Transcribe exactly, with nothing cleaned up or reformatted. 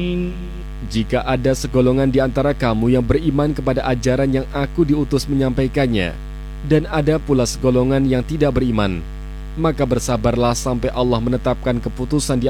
Jika ada segolongan di antara kamu yang beriman kepada ajaran yang aku diutus menyampaikannya, dan ada pula segolongan yang tidak beriman, maka bersabarlah sampai Allah menetapkan keputusan di